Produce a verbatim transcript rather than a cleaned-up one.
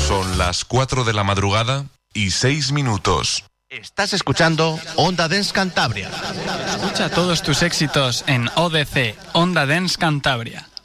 Son las cuatro de la madrugada y seis minutos. Estás escuchando Onda Dance Cantabria. Escucha todos tus éxitos en O D C, Onda Dance Cantabria.